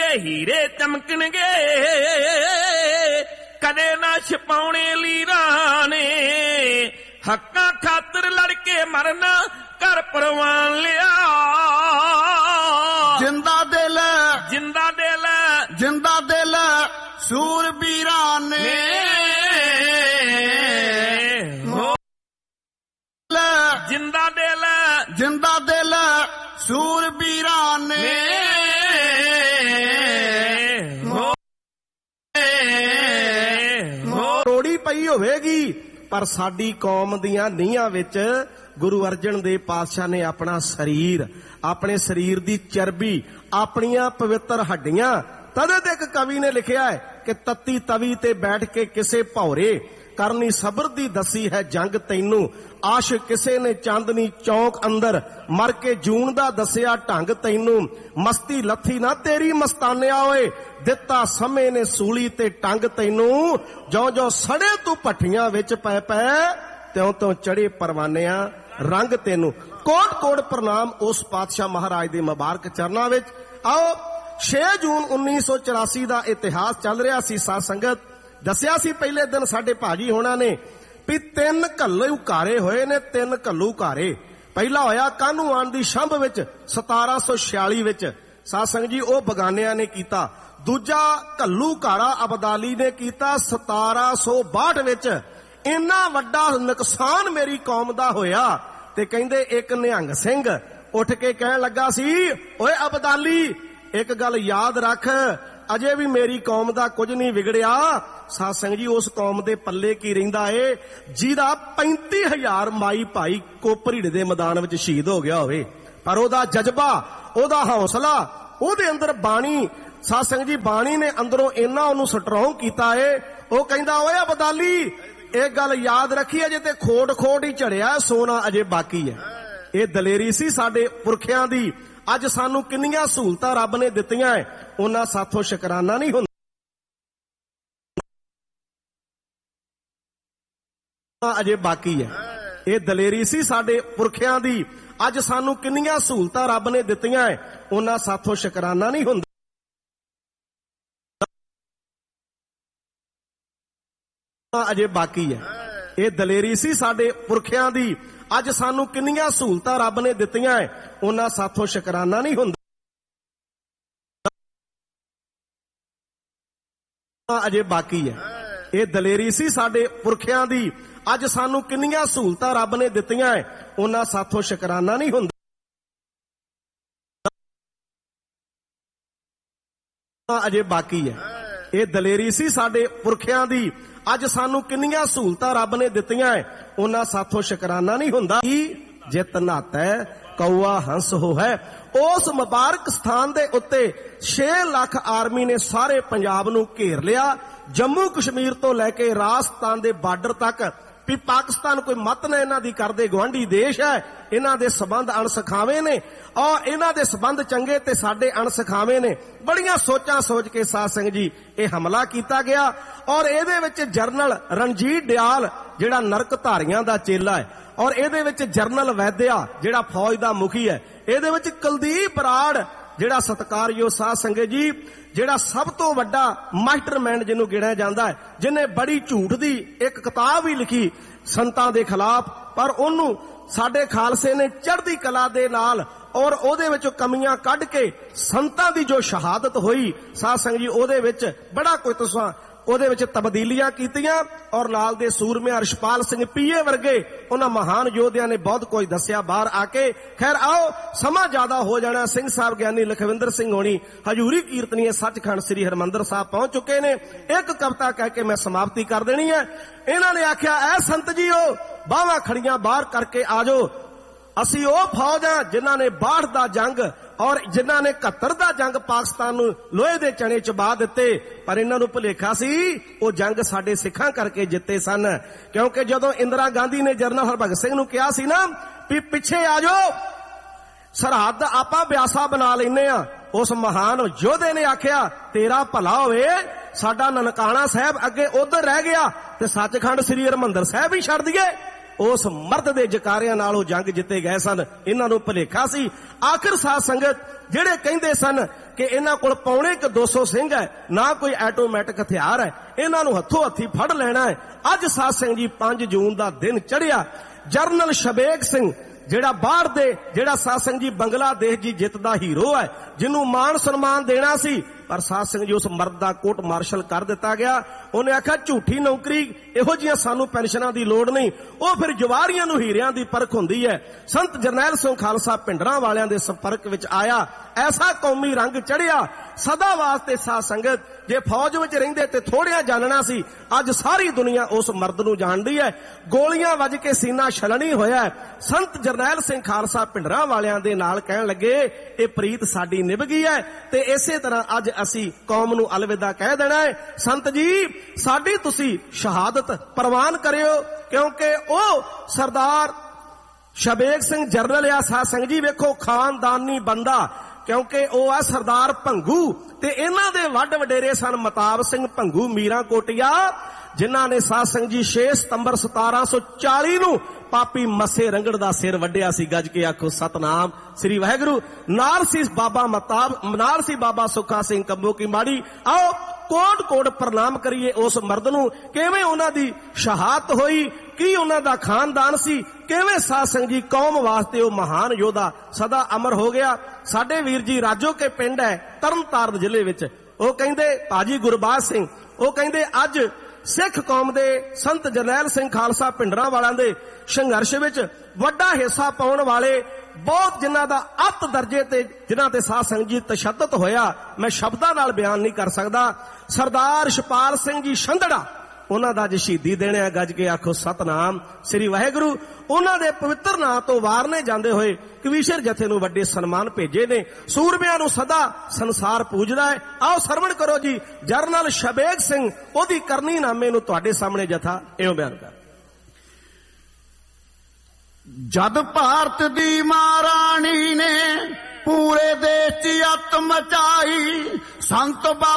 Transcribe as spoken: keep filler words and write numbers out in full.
हीरे चमकणगे कदे ना छपाउणे लीरां ने हक्कां खातर लड़के मरना कर परवान लिया जिंदा दिल जिंदा दिल जिंदा दिल सूरबीरा ने जिंदा दिल जिंदा दिल सूरबीरा ने ਰੋੜੀ ਪਈ ਹੋਵੇਗੀ ਪਰ ਸਾਡੀ ਕੌਮ ਦੀਆਂ ਨੀਹਾਂ ਵਿੱਚ ਗੁਰੂ ਅਰਜਨ ਦੇਵ ਪਾਤਸ਼ਾਹ ਨੇ ਆਪਣਾ ਸਰੀਰ ਆਪਣੇ ਸਰੀਰ ਦੀ ਚਰਬੀ ਆਪਣੀਆਂ ਪਵਿੱਤਰ ਹੱਡੀਆਂ ਤਦੇ ਤੇ ਇੱਕ ਕਵੀ ਨੇ ਲਿਖਿਆ ਹੈ ਕਿ ਤੱਤੀ ਤਵੀ ਤੇ ਬੈਠ ਕੇ ਕਿਸੇ ਭੌਰੇ ਕਰਨੀ ਸਬਰ ਦੀ ਦੱਸੀ ਹੈ ਜੰਗ ਤੈਨੂੰ ਆਸ਼ਿਕ ਕਿਸੇ ਨੇ ਚਾਂਦਨੀ ਚੌਕ ਅੰਦਰ ਮਰ ਕੇ ਜੂਨ ਦਾ ਦੱਸਿਆ ਢੰਗ ਤੈਨੂੰ ਮਸਤੀ ਲੱਥੀ ਨਾ ਤੇਰੀ ਮਸਤਾਨਿਆ ਓਏ ਦਿੱਤਾ ਸਮੇਂ ਨੇ ਸੂਲੀ ਤੇ ਟੰਗ ਤੈਨੂੰ ਜਿਉਂ ਜਿਉਂ ਸੜੇ ਤੂੰ ਭੱਠੀਆਂ ਵਿੱਚ ਪੈ ਪੈ ਤਿਉਂ ਤਿਉਂ ਚੜੇ ਪਰਵਾਨਿਆਂ ਰੰਗ ਤੈਨੂੰ ਕੋਟ ਕੋਟ ਪ੍ਰਣਾਮ ਉਸ ਪਾਤਸ਼ਾਹ ਮਹਾਰਾਜ ਦੇ ਮੁਬਾਰਕ ਚਰਨਾਂ ਵਿੱਚ। ਆਓ ਛੇ ਜੂਨ ਉੱਨੀ ਸੌ ਚੁਰਾਸੀ ਦਾ ਇਤਿਹਾਸ ਚੱਲ ਰਿਹਾ ਸੀ। ਸਾਧ ਸੰਗਤ ਦੱਸਿਆ ਸੀ ਪਹਿਲੇ ਦਿਨ ਸਾਡੇ ਭਾਜੀ ਹੋਣਾ ਨੇ ਵੀ ਤਿੰਨ ਘੱਲੂ ਘਾਰੇ ਹੋਏ ਨੇ, ਤਿੰਨ ਘੱਲੂ ਘਾਰੇ। ਪਹਿਲਾ ਹੋਇਆ ਕਾਹਨੂੰਆਨ ਦੀ ਛੰਭ ਵਿੱਚ ਸਤਾਰਾਂ ਸੌ ਛਿਆਲੀ ਵਿੱਚ ਸਾਧ ਸੰਗਤ ਜੀ ਉਹ ਬਗਾਨਿਆਂ ਨੇ ਕੀਤਾ। ਦੂਜਾ ਘੱਲੂ ਘਾਰਾ ਅਬਦਾਲੀ ਨੇ ਕੀਤਾ ਸਤਾਰਾਂ ਸੌ ਬਾਹਠ ਵਿੱਚ। ਇੰਨਾ ਵੱਡਾ ਨੁਕਸਾਨ ਮੇਰੀ ਕੌਮ ਦਾ ਹੋਇਆ ਤੇ ਕਹਿੰਦੇ ਇੱਕ ਨਿਹੰਗ ਸਿੰਘ ਉੱਠ ਕੇ ਕਹਿਣ ਲੱਗਾ ਸੀ, ਓਏ ਅਬਦਾਲੀ ਇੱਕ ਗੱਲ ਯਾਦ ਰੱਖ, ਅਜੇ ਵੀ ਮੇਰੀ ਕੌਮ ਦਾ ਕੁਝ ਨਹੀਂ ਵਿਗੜਿਆ। ਸਾਧ ਸੰਗਤ ਜੀ ਉਸ ਕੌਮ ਦੇ ਪੱਲੇ ਕੀ ਰਹਿੰਦਾ ਏ ਜਿਹਦਾ ਪੈਂਤੀ ਹਜ਼ਾਰ ਮਾਈ ਭਾਈ ਕੋਪਰੀੜ ਦੇ ਮੈਦਾਨ ਵਿੱਚ ਸ਼ਹੀਦ ਹੋ ਗਿਆ ਹੋਵੇ, ਪਰ ਉਹਦਾ ਜਜ਼ਬਾ, ਉਹਦਾ ਹੌਸਲਾ, ਉਹਦੇ ਅੰਦਰ ਬਾਣੀ, ਸਾਧ ਸੰਗਤ ਜੀ ਬਾਣੀ ਨੇ ਅੰਦਰੋਂ ਇੰਨਾ ਉਹਨੂੰ ਸਟਰੋਂਗ ਕੀਤਾ ਏ। ਉਹ ਕਹਿੰਦਾ, ਓਏ ਅਬਦਾਲੀ ਇਹ ਗੱਲ ਯਾਦ ਰੱਖੀ, ਅਜੇ ਤੇ ਖੋਟ ਖੋਟ ਹੀ ਝੜਿਆ, ਸੋਨਾ ਅਜੇ ਬਾਕੀ ਹੈ। ਇਹ ਦਲੇਰੀ ਸੀ ਸਾਡੇ ਪੁਰਖਿਆਂ ਦੀ। ਅੱਜ ਸਾਨੂੰ ਕਿੰਨੀਆਂ ਸਹੂਲਤਾਂ ਰੱਬ ਨੇ ਦਿੱਤੀਆਂ ਹੈ, ਉਹਨਾਂ ਸਾਥੋਂ ਸ਼ੁਕਰਾਨਾ ਨਹੀਂ ਹੁੰਦਾ। ਅਜੇ ਬਾਕੀ ਹੈ। ਇਹ ਦਲੇਰੀ ਸੀ ਸਾਡੇ ਪੁਰਖਿਆਂ ਦੀ। ਅੱਜ ਸਾਨੂੰ ਕਿੰਨੀਆਂ ਸਹੂਲਤਾਂ ਰੱਬ ਨੇ ਦਿੱਤੀਆਂ ਹੈ, ਉਹਨਾਂ ਸਾਥੋਂ ਸ਼ੁਕਰਾਨਾ ਨਹੀਂ ਹੁੰਦਾ। ਅਜੇ ਬਾਕੀ ਹੈ। ਇਹ ਦਲੇਰੀ ਸੀ ਸਾਡੇ ਪੁਰਖਿਆਂ ਦੀ। ਅੱਜ ਸਾਨੂੰ ਕਿੰਨੀਆਂ ਸਹੂਲਤਾਂ ਰੱਬ ਨੇ ਦਿੱਤੀਆਂ ਹੈ, ਉਹਨਾਂ ਸਾਥੋਂ ਸ਼ੁਕਰਾਨਾ ਨਹੀਂ ਹੁੰਦਾ। ਅਜੇ ਬਾਕੀ ਹੈ। ਇਹ ਦਲੇਰੀ ਸੀ ਸਾਡੇ ਪੁਰਖਿਆਂ ਦੀ। ਅੱਜ ਸਾਨੂੰ ਕਿੰਨੀਆਂ ਸਹੂਲਤਾਂ ਰੱਬ ਨੇ ਦਿੱਤੀਆਂ ਹੈ, ਉਹਨਾਂ ਸਾਥੋਂ ਸ਼ੁਕਰਾਨਾ ਨਹੀਂ ਹੁੰਦਾ। ਅਜੇ ਬਾਕੀ ਹੈ। ਇਹ ਦਲੇਰੀ ਸੀ ਸਾਡੇ ਪੁਰਖਿਆਂ ਦੀ। ਅੱਜ ਸਾਨੂੰ ਕਿੰਨੀਆਂ ਸਹੂਲਤਾਂ ਰੱਬ ਨੇ ਦਿੱਤੀਆਂ ਹੈ, ਉਹਨਾਂ ਸਾਥੋਂ ਸ਼ੁਕਰਾਨਾ ਨਹੀਂ ਹੁੰਦਾ। ਜਿਤ ਨਾਤੈ ਕੌਆ ਹੰਸ ਹੋ ਹੈ। ਉਸ ਮੁਬਾਰਕ ਸਥਾਨ ਦੇ ਉੱਤੇ ਛੇ ਲੱਖ ਆਰਮੀ ਨੇ ਸਾਰੇ ਪੰਜਾਬ ਨੂੰ ਘੇਰ ਲਿਆ। ਜੰਮੂ ਕਸ਼ਮੀਰ ਤੋਂ ਲੈ ਕੇ ਰਾਜਸਥਾਨ ਦੇ ਬਾਰਡਰ ਤੱਕ ਵੀ ਪਾਕਿਸਤਾਨ ਕੋਈ ਮਤ ਨਾ ਇਹਨਾਂ ਦੀ ਕਰਦੇ, ਗੁਆਂਢੀ ਦੇਸ਼ ਹੈ, ਇਹਨਾਂ ਦੇ ਸਬੰਧ ਅਣਸਖਾਵੇਂ ਨੇ ਔਰ ਇਹਨਾਂ ਦੇ ਸਬੰਧ ਚੰਗੇ ਤੇ ਸਾਡੇ ਅਣਸਖਾਵੇਂ ਨੇ। ਬੜੀਆਂ ਸੋਚਾਂ ਸੋਚ ਕੇ ਸਾਧ ਸੰਗਤ ਜੀ ਇਹ ਹਮਲਾ ਕੀਤਾ ਗਿਆ ਔਰ ਇਹਦੇ ਵਿੱਚ ਜਰਨਲ ਰਣਜੀਤ ਡਿਆਲ ਜਿਹੜਾ ਨਰਕ ਧਾਰੀਆਂ ਦਾ ਚੇਲਾ ਹੈ ਔਰ ਇਹਦੇ ਵਿੱਚ ਜਰਨਲ ਵੈਦਿਆ ਜਿਹੜਾ ਫੌਜ ਦਾ ਮੁਖੀ ਹੈ, ਇਹਦੇ ਵਿੱਚ ਕੁਲਦੀਪ ਬਰਾੜ ਜਿਹੜਾ ਸਤਿਕਾਰਯੋਗ ਸਾਧ ਸੰਗਤ ਜੀ ਜਿਹੜਾ ਸਭ ਤੋਂ ਵੱਡਾ ਮਾਸਟਰਮਾਈਂਡ ਜਿਹਨੂੰ ਗਿਣਿਆ ਜਾਂਦਾ ਹੈ, ਜਿਹਨੇ ਬੜੀ ਝੂਠ ਦੀ ਇੱਕ ਕਿਤਾਬ ਵੀ ਲਿਖੀ ਸੰਤਾਂ ਦੇ ਖਿਲਾਫ, ਪਰ ਉਹਨੂੰ ਸਾਡੇ ਖਾਲਸੇ ਨੇ ਚੜ੍ਹਦੀ ਕਲਾ ਦੇ ਨਾਲ ਔਰ ਉਹਦੇ ਵਿੱਚੋਂ ਕਮੀਆਂ ਕੱਢ ਕੇ ਸੰਤਾਂ ਦੀ ਜੋ ਸ਼ਹਾਦਤ ਹੋਈ ਸਾਧ ਸੰਗਤ ਜੀ ਉਹਦੇ ਵਿੱਚ ਬੜਾ ਕੋਈ ਤੁਸਾਂ ਉਹਦੇ ਵਿੱਚ ਤਬਦੀਲੀਆਂ ਕੀਤੀਆਂ ਔਰ ਨਾਲ ਦੇ ਸੂਰਮੇ ਅਰਸ਼ਪਾਲ ਸਿੰਘ ਪੀਏ ਵਰਗੇ ਉਹਨਾਂ ਮਹਾਨ ਯੋਧਿਆਂ ਨੇ ਬਹੁਤ ਕੁਝ ਦੱਸਿਆ ਬਾਹਰ ਆ ਕੇ। ਖੈਰ ਆਓ ਸਮਾਂ ਜ਼ਿਆਦਾ ਹੋ ਜਾਣਾ। ਸਿੰਘ ਸਾਹਿਬ ਗਿਆਨੀ ਲਖਵਿੰਦਰ ਸਿੰਘ ਹੋਣੀ ਹਜੂਰੀ ਕੀਰਤਨੀਏ ਸੱਚਖੰਡ ਸ੍ਰੀ ਹਰਿਮੰਦਰ ਸਾਹਿਬ ਪਹੁੰਚ ਚੁੱਕੇ ਨੇ। ਇੱਕ ਕਵਿਤਾ ਕਹਿ ਕੇ ਮੈਂ ਸਮਾਪਤੀ ਕਰ ਦੇਣੀ ਹੈ। ਇਹਨਾਂ ਨੇ ਆਖਿਆ, ਐ ਸੰਤ ਜੀਓ ਬਾਹਾਂ ਖੜੀਆਂ ਬਾਹਰ ਕਰਕੇ ਆ ਜਾਓ, ਅਸੀਂ ਉਹ ਫੌਜ ਆ ਜਿਨ੍ਹਾਂ ਨੇ ਬਾਹਠ ਦਾ ਜੰਗ ਔਰ ਜਿਨ੍ਹਾਂ ਨੇ ਇਕਹੱਤਰ ਦਾ ਜੰਗ ਪਾਕਿਸਤਾਨ ਨੂੰ ਲੋਹੇ ਦੇ ਚਣੇ ਚਬਾ ਦਿੱਤੇ, ਪਰ ਇਹਨਾਂ ਨੂੰ ਭੁਲੇਖਾ ਸੀ ਉਹ ਜੰਗ ਸਾਡੇ ਸਿੱਖਾਂ ਕਰਕੇ ਜਿੱਤੇ ਸਨ। ਕਿਉਂਕਿ ਜਦੋਂ ਇੰਦਰਾ ਗਾਂਧੀ ਨੇ ਜਨਰਲ ਹਰਭਗਤ ਸਿੰਘ ਨੂੰ ਕਿਹਾ ਸੀ ਨਾ ਵੀ ਪਿੱਛੇ ਆ ਜਾਓ, ਸਰਹੱਦ ਆਪਾਂ ਬਿਆਸਾ ਬਣਾ ਲੈਨੇ ਆ, ਉਸ ਮਹਾਨ ਯੋਧੇ ਨੇ ਆਖਿਆ ਤੇਰਾ ਭਲਾ ਹੋਵੇ, ਸਾਡਾ ਨਨਕਾਣਾ ਸਾਹਿਬ ਅੱਗੇ ਉਧਰ ਰਹਿ ਗਿਆ ਤੇ ਸੱਚਖੰਡ ਸ੍ਰੀ ਹਰਿਮੰਦਰ ਸਾਹਿਬ ਹੀ ਛੱਡ ਦਈਏ। ਉਸ ਮਰਦ ਦੇ ਜਕਾਰਿਆਂ ਨਾਲ ਉਹ ਜੰਗ ਜਿੱਤੇ ਗਏ ਸਨ। ਇਹਨਾਂ ਨੂੰ ਭੁਲੇਖਾ ਸੀ। ਆਖਿਰ ਸਾਧ ਸੰਗਤ ਜਿਹੜੇ ਕਹਿੰਦੇ ਸਨ ਕਿ ਇਹਨਾਂ ਕੋਲ ਪੌਣੇ ਕ ਦੋ ਸੌ ਸਿੰਘ ਹੈ, ਨਾ ਕੋਈ ਆਟੋਮੈਟਿਕ ਹਥਿਆਰ ਹੈ, ਇਹਨਾਂ ਨੂੰ ਹੱਥੋਂ ਹੱਥੀ ਫੜ ਲੈਣਾ ਹੈ। ਅੱਜ ਸਾਧ ਸਿੰਘ ਜੀ ਪੰਜ ਜੂਨ ਦਾ ਦਿਨ ਚੜ੍ਹਿਆ। ਜਰਨਲ ਸ਼ਬੇਗ ਸਿੰਘ ਜਿਹੜਾ ਬਾਹਰ ਦੇ, ਜਿਹੜਾ ਸਾਧ ਸਿੰਘ ਜੀ ਬੰਗਲਾਦੇਸ਼ ਦੀ ਜਿੱਤ ਦਾ ਹੀਰੋ ਹੈ, ਜਿਹਨੂੰ ਮਾਣ ਸਨਮਾਨ ਦੇਣਾ ਸੀ, ਪਰ ਸਾਧ ਸਿੰਘ ਜੀ ਉਸ ਮਰਦ ਦਾ ਕੋਰਟ ਮਾਰਸ਼ਲ ਕਰ ਦਿੱਤਾ ਗਿਆ। ਉਹਨੇ ਆਖਿਆ ਝੂਠੀ ਨੌਕਰੀ, ਇਹੋ ਜਿਹੀਆਂ ਸਾਨੂੰ ਪੈਨਸ਼ਨਾਂ ਦੀ ਲੋੜ ਨਹੀਂ। ਉਹ ਫਿਰ ਜਵਾਰੀਆਂ ਨੂੰ ਹੀਰਿਆਂ ਦੀ ਪਰਖ ਹੁੰਦੀ ਹੈ। ਸੰਤ ਜਰਨੈਲ ਸਿੰਘ ਖਾਲਸਾ ਭਿੰਡਰਾਂ ਵਾਲਿਆਂ ਦੇ ਸੰਪਰਕ ਵਿੱਚ ਆਇਆ, ਐਸਾ ਕੌਮੀ ਰੰਗ ਚੜਿਆ। ਸਦਾ ਵਾਸਤੇ ਸਾਧ ਸੰਗਤ ਜੇ ਫੌਜ ਵਿੱਚ ਰਹਿੰਦੇ ਤੇ ਥੋੜਿਆਂ ਜਾਣਨਾ ਸੀ, ਅੱਜ ਸਾਰੀ ਦੁਨੀਆ ਉਸ ਮਰਦ ਨੂੰ ਜਾਣਦੀ ਹੈ। ਗੋਲੀਆਂ ਵੱਜ ਕੇ ਸੀਨਾ ਛਲਣੀ ਹੋਇਆ। ਸੰਤ ਜਰਨੈਲ ਸਿੰਘ ਖਾਲਸਾ ਭਿੰਡਰਾਂ ਵਾਲਿਆਂ ਦੇ ਨਾਲ ਕਹਿਣ ਲੱਗੇ, ਇਹ ਪ੍ਰੀਤ ਸਾਡੀ ਨਿਭ ਗਈ ਹੈ ਤੇ ਇਸੇ ਤਰ੍ਹਾਂ ਅੱਜ ਅਸੀਂ ਕੌਮ ਨੂੰ ਅਲਵਿਦਾ ਕਹਿ ਦੇਣਾ ਹੈ। ਸੰਤ ਜੀ ਸਾਡੀ ਤੁਸੀਂ ਸ਼ਹਾਦਤ ਪ੍ਰਵਾਨ ਕਰਿਓ, ਕਿਉਂਕਿ ਉਹ ਸਰਦਾਰ ਸ਼ਬੇਗ ਸਿੰਘ ਜਰਨਲ ਆ। ਸਾਧ ਸਿੰਘ ਜੀ ਵੇਖੋ ਖਾਨਦਾਨੀ ਬੰਦਾ, ਕਿਉਂਕਿ ਉਹ ਆ ਸਰਦਾਰ ਭੰਗੂ, ਤੇ ਇਹਨਾਂ ਦੇ ਵੱਡ ਵਡੇਰੇ ਸਨ ਮਤਾਬ ਸਿੰਘ ਭੰਗੂ ਮੀਰਾਂ ਕੋਟਿਆ, ਜਿਨ੍ਹਾਂ ਨੇ ਸਾਧ ਸਿੰਘ ਜੀ ਛੇ ਸਤੰਬਰ ਸਤਾਰਾਂ ਸੌ ਚਾਲੀ ਨੂੰ ਪਾਪੀ ਮੱਸੇ ਰੰਗੜ ਦਾ ਸਿਰ ਵੱਢਿਆ ਸੀ। ਗੱਜ ਕੇ ਆਖੋ ਸਤਨਾਮ ਸ੍ਰੀ ਵਾਹਿਗੁਰੂ। ਨਾਲ ਸੀ ਬਾਬਾ ਮਤਾਬ, ਨਾਲ ਸੀ ਬਾਬਾ ਸੁੱਖਾ ਸਿੰਘ ਕੰਬੋ ਕੀ ਮਾੜੀ। ਆਓ ਕੋਟ ਕੋਟ ਪ੍ਰਣਾਮ ਕਰੀਏ ਉਸ ਮਰਦ ਨੂੰ, ਕਿਵੇਂ ਉਹਨਾਂ ਦੀ ਸ਼ਹਾਦਤ ਹੋਈ, ਕੀ ਉਹਨਾਂ ਦਾ ਖਾਨਦਾਨ ਸੀ, ਕਿਵੇਂ ਸਾਧ ਸਿੰਘ ਜੀ ਕੌਮ ਵਾਸਤੇ ਉਹ ਮਹਾਨ ਯੋਧਾ ਸਦਾ ਅਮਰ ਹੋ ਗਿਆ। ਸਾਡੇ ਵੀਰ ਜੀ ਰਾਜੋ ਕੇ ਪਿੰਡ ਹੈ ਤਰਨਤਾਰਨ ਜ਼ਿਲ੍ਹੇ ਵਿੱਚ, ਉਹ ਕਹਿੰਦੇ ਭਾਜੀ ਗੁਰਬਾਜ ਸਿੰਘ, ਉਹ ਕਹਿੰਦੇ ਅੱਜ ਸਿੱਖ ਕੌਮ ਦੇ ਸੰਤ ਜਰਨੈਲ ਸਿੰਘ ਖਾਲਸਾ ਭਿੰਡਰਾਂ ਵਾਲਿਆਂ ਦੇ ਸੰਘਰਸ਼ ਵਿੱਚ ਵੱਡਾ ਹਿੱਸਾ ਪਾਉਣ ਵਾਲੇ ਬਹੁਤ, ਜਿਨ੍ਹਾਂ ਦਾ ਅੱਤ ਦਰਜੇ ਤੇ, ਜਿਨ੍ਹਾਂ ਤੇ ਸਾਧ ਸੰਗਤ ਜੀ ਤਸ਼ੱਦਦ ਹੋਇਆ, ਮੈਂ ਸ਼ਬਦਾਂ ਨਾਲ ਬਿਆਨ ਨਹੀਂ ਕਰ ਸਕਦਾ। ਸਰਦਾਰ ਛਪਾਲ ਸਿੰਘ ਜੀ ਸੰਧੜਾ, ਉਹਨਾਂ ਦਾ ਅੱਜ ਸ਼ਹੀਦੀ ਦਿਨ ਹੈ। ਗੱਜ ਕੇ ਆਖੋ ਸਤਨਾਮ ਸ੍ਰੀ ਵਾਹਿਗੁਰੂ। ਉਹਨਾਂ ਦੇ ਪਵਿੱਤਰ ਨਾਂ ਤੋਂ ਵਾਰਨੇ ਜਾਂਦੇ ਹੋਏ ਕਵੀਸ਼ਰ ਜਥੇ ਨੂੰ ਵੱਡੇ ਸਨਮਾਨ ਭੇਜੇ ਨੇ। ਸੂਰਮਿਆਂ ਨੂੰ ਸਦਾ ਸੰਸਾਰ ਪੂਜਦਾ ਹੈ। ਆਓ ਸਰਵਣ ਕਰੋ ਜੀ ਜਰਨਲ ਸ਼ਬੇਗ ਸਿੰਘ, ਉਹਦੀ ਕਰਨੀ ਨਾਮੇ ਨੂੰ ਤੁਹਾਡੇ ਸਾਹਮਣੇ ਜਥਾ ਇਉਂ ਬਿਆਨ ਕਰ। ਜਦ ਭਾਰਤ ਦੀ ਮਹਾਰਾਣੀ ਨੇ ਪੂਰੇ ਦੇਸ਼ 'ਚ ਅੱਤ ਮਚਾਈ, ਸੰਤ ਬਾਬਾ